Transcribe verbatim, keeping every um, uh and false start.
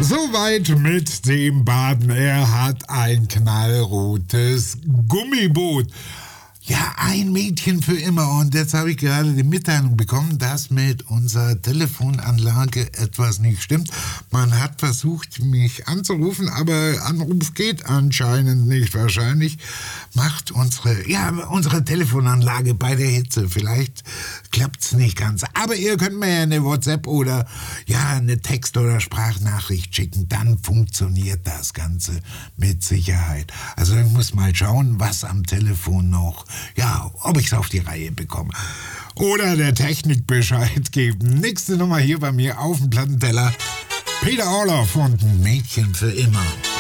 Soweit mit dem Baden. Er hat ein knallrotes Gummiboot. Ja, ein Mädchen für immer. Und jetzt habe ich gerade die Mitteilung bekommen, dass mit unserer Telefonanlage etwas nicht stimmt. Man hat versucht, mich anzurufen, aber Anruf geht anscheinend nicht. Wahrscheinlich macht unsere, ja, unsere Telefonanlage bei der Hitze. Vielleicht klappt's nicht ganz. Aber ihr könnt mir ja eine WhatsApp oder ja, eine Text- oder Sprachnachricht schicken. Dann funktioniert das Ganze mit Sicherheit. Also ich muss mal schauen, was am Telefon noch, ja, ob ich es auf die Reihe bekomme. Oder der Technik Bescheid geben. Nächste Nummer hier bei mir auf dem Plattenteller. Peter Orloff und ein Mädchen für immer.